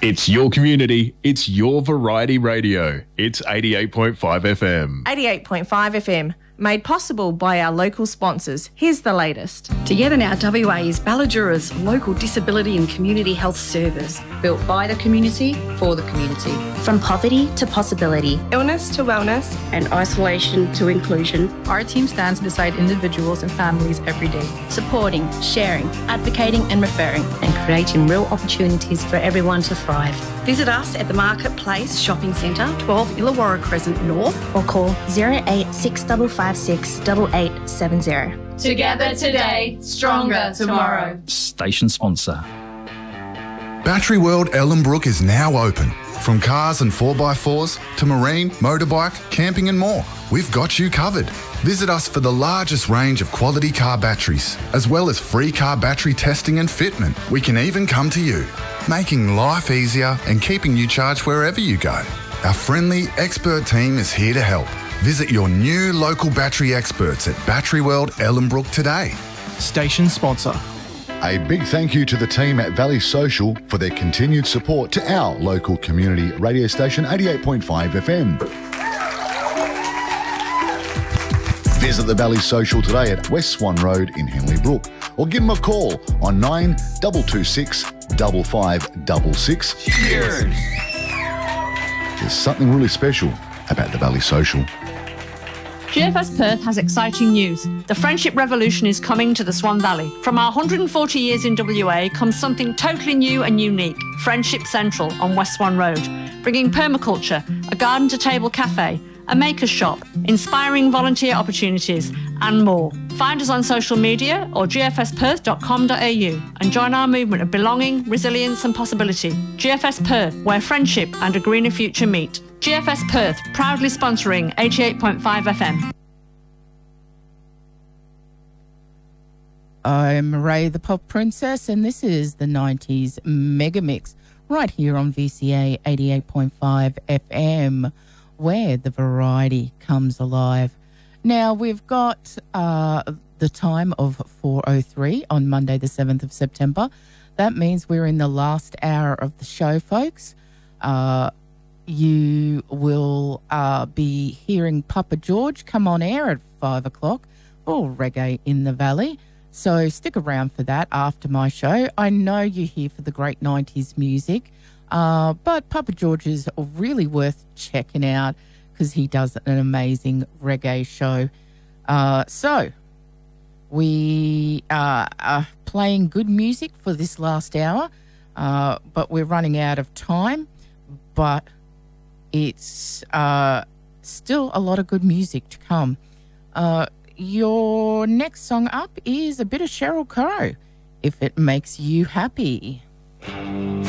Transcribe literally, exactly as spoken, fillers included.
It's your community. It's your variety radio. It's eighty-eight point five F M. eighty-eight point five F M. Made possible by our local sponsors. Here's the latest. Together Now W A is Balladura's local disability and community health service. Built by the community, for the community. From poverty to possibility. Illness to wellness. And isolation to inclusion. Our team stands beside individuals and families every day. Supporting, sharing, advocating and referring. And creating real opportunities for everyone to thrive. Visit us at the Marketplace Shopping Centre, twelve Illawarra Crescent North. Or call zero eight six five five six eight eight seven zero. Together today, stronger tomorrow. Station sponsor. Battery World Ellenbrook is now open. From cars and four by fours to marine, motorbike, camping and more, we've got you covered. Visit us for the largest range of quality car batteries, as well as free car battery testing and fitment. We can even come to you, making life easier and keeping you charged wherever you go. Our friendly, expert team is here to help. Visit your new local battery experts at Battery World Ellenbrook today. Station sponsor. A big thank you to the team at Valley Social for their continued support to our local community radio station eighty-eight point five F M. Visit the Valley Social today at West Swan Road in Henley Brook, or give them a call on nine two two six, five five six six. Cheers! There's something really special about the Valley Social. G F S Perth has exciting news. The Friendship Revolution is coming to the Swan Valley. From our one hundred forty years in W A comes something totally new and unique. Friendship Central on West Swan Road, bringing permaculture, a garden-to-table cafe, a maker's shop, inspiring volunteer opportunities and more. Find us on social media or g f s perth dot com dot a u and join our movement of belonging, resilience and possibility. G F S Perth, where friendship and a greener future meet. G F S Perth, proudly sponsoring eighty-eight point five F M. I'm Ray the Pop Princess, and this is the nineties Mega Mix right here on V C A eighty-eight point five F M, where the variety comes alive. Now, we've got uh, the time of four oh three on Monday the seventh of September. That means we're in the last hour of the show, folks. Uh, you will uh, be hearing Papa George come on air at five o'clock for Reggae in the Valley. So stick around for that after my show. I know you're here for the great nineties music, uh, but Papa George is really worth checking out because he does an amazing reggae show. Uh, so we uh, are playing good music for this last hour, uh, but we're running out of time. But it's uh, still a lot of good music to come. Uh, your next song up is a bit of Sheryl Crow, If It Makes You Happy.